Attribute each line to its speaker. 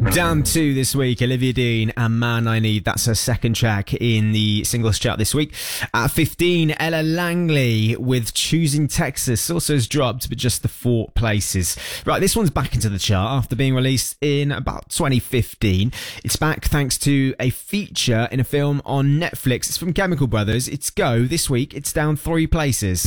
Speaker 1: Down 2 this week, Olivia Dean and Man I Need. That's her second track in the singles chart this week. At 15, Ella Langley with Choosing Texas. Also has dropped, but just the 4 places. Right, this one's back into the chart after being released in about 2015. It's back thanks to a feature in a film on Netflix. It's from Chemical Brothers. It's Go. This week, it's down 3 places.